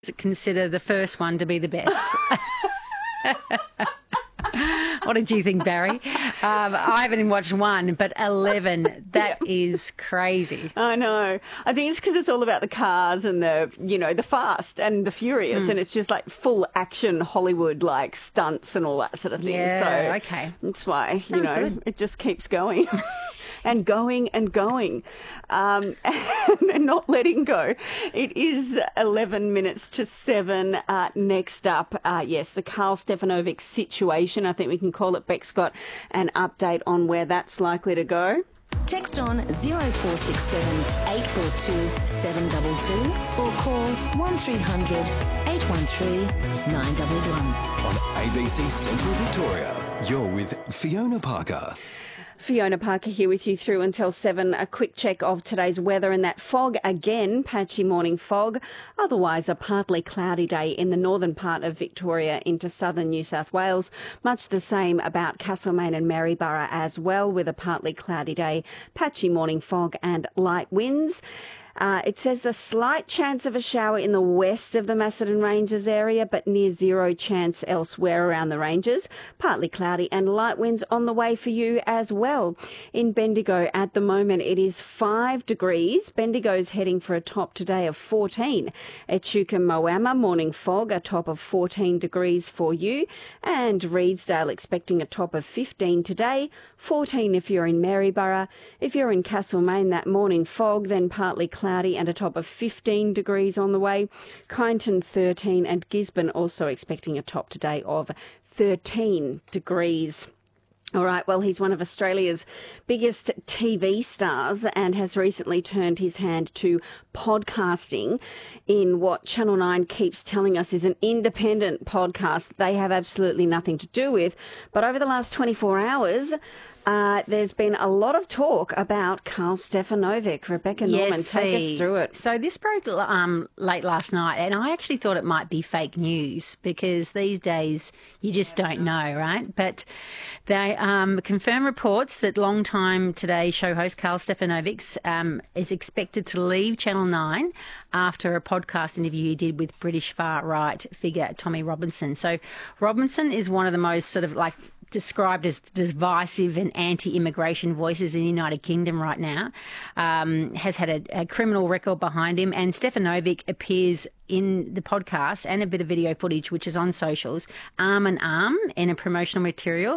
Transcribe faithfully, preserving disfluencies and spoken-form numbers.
consider the first one to be the best. What did you think, Barry? Um, I haven't watched one, but eleven. That yeah. is crazy. I know. I think it's because it's all about the cars and the, you know, the fast and the furious, mm. and it's just like full action Hollywood, like stunts and all that sort of thing. Yeah, so okay. That's why, Sounds you know, good. It just keeps going. And going and going, um, and not letting go. It is eleven minutes to seven. Uh, next up, uh, yes, the Karl Stefanovic situation. I think we can call it. Beck's got an update on where that's likely to go. Text on zero four six seven eight four two seven two two or call one three hundred eight one three nine one one. On A B C Central Victoria, you're with Fiona Parker. Fiona Parker here with you through until seven. A quick check of today's weather, and that fog again, patchy morning fog. Otherwise, a partly cloudy day in the northern part of Victoria into southern New South Wales. Much the same about Castlemaine and Maryborough as well, with a partly cloudy day, patchy morning fog and light winds. Uh, it says the slight chance of a shower in the west of the Macedon Ranges area, but near zero chance elsewhere around the ranges. Partly cloudy and light winds on the way for you as well. In Bendigo at the moment, it is five degrees. Bendigo's heading for a top today of fourteen. Echuca Moama, morning fog, a top of fourteen degrees for you. And Reedsdale expecting a top of fifteen today, fourteen if you're in Maryborough. If you're in Castlemaine, that morning fog, then partly cloudy. Cloudy and a top of fifteen degrees on the way. Kyneton thirteen and Gisborne also expecting a top today of thirteen degrees. All right, well, he's one of Australia's biggest T V stars and has recently turned his hand to podcasting in what Channel nine keeps telling us is an independent podcast they have absolutely nothing to do with. But over the last twenty-four hours, Uh, there's been a lot of talk about Karl Stefanovic. Rebecca Norman, yes, take he, us through it. So this broke um, late last night, and I actually thought it might be fake news because these days you just don't know, right? But they um, confirm reports that long-time Today show host Karl Stefanovic um, is expected to leave Channel nine after a podcast interview he did with British far-right figure Tommy Robinson. So Robinson is one of the most sort of like described as divisive and anti-immigration voices in the United Kingdom right now, um, has had a, a criminal record behind him, and Stefanovic appears in the podcast and a bit of video footage, which is on socials, arm in arm in a promotional material